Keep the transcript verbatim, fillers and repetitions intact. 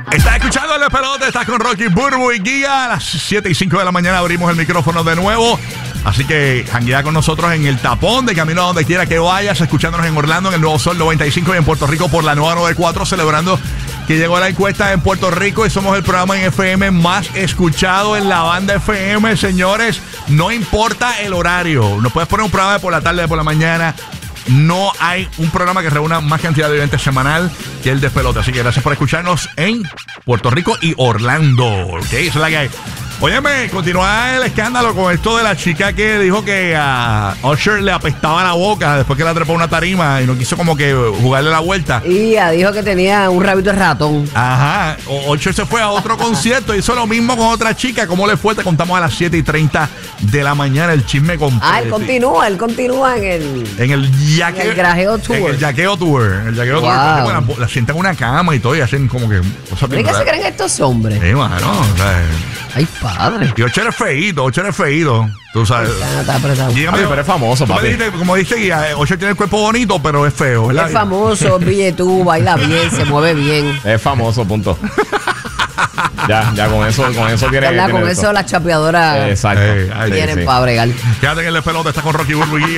Estás escuchando el despelote, estás con Rocky, Burbu y Guía. A las siete y cinco de la mañana abrimos el micrófono de nuevo. Así que janguea con nosotros en el tapón de camino a donde quiera que vayas, escuchándonos en Orlando, en el Nuevo Sol noventa y cinco y en Puerto Rico por la nueva noventa y cuatro, celebrando que llegó la encuesta en Puerto Rico y somos el programa en F M más escuchado en la banda F M, señores. No importa el horario, no puedes poner un programa de por la tarde, de por la mañana. No hay un programa que reúna más cantidad de oyentes semanal que el despelote. Así que gracias por escucharnos en Puerto Rico y Orlando. Ok, esa es la que hay. Óyeme, continúa el escándalo con esto de la chica que dijo que a Usher le apestaba la boca después que la trepó una tarima y no quiso como que jugarle la vuelta. Y ya dijo que tenía un rabito de ratón. Ajá, o- Usher se fue a otro concierto, hizo lo mismo con otra chica. ¿Cómo le fue? Te contamos a las siete y treinta de la mañana el chisme completo. Ah, él continúa, él continúa en el... En el yaqueo, En el grajeo tour. En el yaqueo tour. El yaqueo Wow. tour. Bueno, la, la sientan en una cama y todo y hacen como que cosas ¿De bien qué se raras. creen estos hombres? Sí, mano, o sea, Ay, padre. y Usher es feíto, Usher es feíto. Tú sabes. Está, está apretado. Dígame, Papi, pero es famoso, tú me papi. dijiste, como dice Guía, eh, Usher tiene el cuerpo bonito, pero es feo, ¿verdad? Es famoso, billetú, baila bien, se mueve bien. Es famoso, punto. ya, ya con eso, con eso tiene. ¿Verdad? tiene Con eso las chapeadoras Exacto. Eh, ay, Sí, tienen sí. para bregar. Quédate en el despelote, está con Rocky Burbu y Guía.